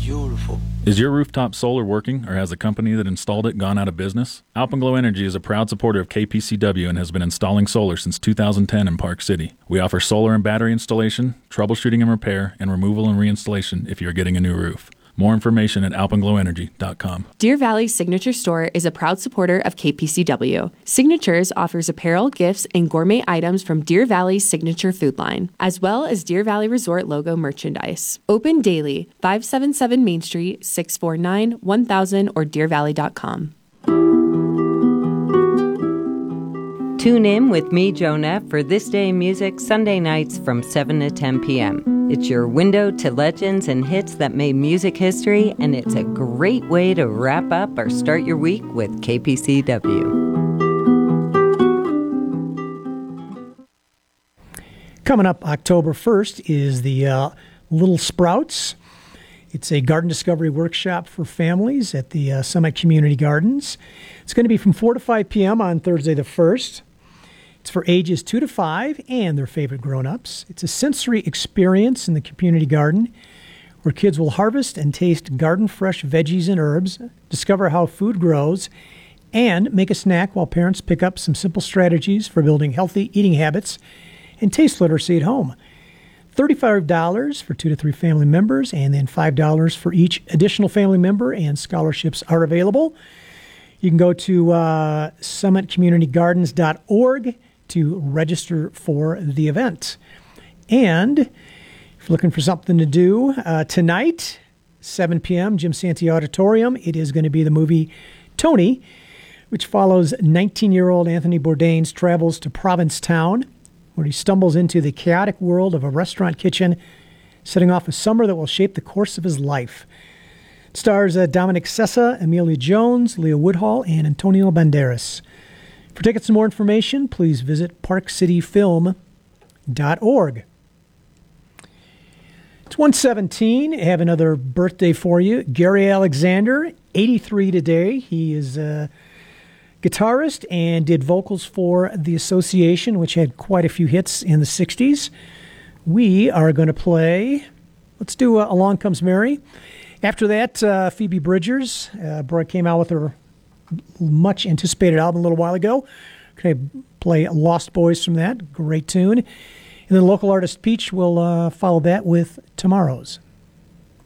beautiful. Is your rooftop solar working, or has the company that installed it gone out of business? Alpenglow Energy is a proud supporter of KPCW and has been installing solar since 2010 in Park City. We offer solar and battery installation, troubleshooting and repair, and removal and reinstallation if you're getting a new roof. More information at alpenglowenergy.com. Deer Valley Signature Store is a proud supporter of KPCW. Signatures offers apparel, gifts, and gourmet items from Deer Valley's signature food line, as well as Deer Valley Resort logo merchandise. Open daily, 577 Main Street, 649-1000 or deervalley.com. Tune in with me, Jonah, for This Day in Music Sunday nights from 7 to 10 p.m. It's your window to legends and hits that made music history, and it's a great way to wrap up or start your week with KPCW. Coming up October 1st is the Little Sprouts. It's a garden discovery workshop for families at the Summit Community Gardens. It's going to be from 4 to 5 p.m. on Thursday the 1st. It's for ages 2 to 5 and their favorite grown-ups. It's a sensory experience in the community garden where kids will harvest and taste garden-fresh veggies and herbs, discover how food grows, and make a snack while parents pick up some simple strategies for building healthy eating habits and taste literacy at home. $35 for 2 to 3 family members, and then $5 for each additional family member, and scholarships are available. You can go to summitcommunitygardens.org to register for the event. And if you're looking for something to do tonight, 7 p.m., Jim Santee Auditorium, it is going to be the movie Tony, which follows 19-year-old Anthony Bourdain's travels to Provincetown, where he stumbles into the chaotic world of a restaurant kitchen, setting off a summer that will shape the course of his life. It stars Dominic Sessa, Emilia Jones, Leah Woodhall, and Antonio Banderas. For tickets and more information, please visit parkcityfilm.org. It's 1:17. I have another birthday for you. Gary Alexander, 83 today. He is a guitarist and did vocals for The Association, which had quite a few hits in the 60s. We are going to play, let's do Along Comes Mary. After that, Phoebe Bridgers came out with her much-anticipated album a little while ago. Okay, play Lost Boys from that. Great tune. And then local artist Peach will follow that with Tomorrows.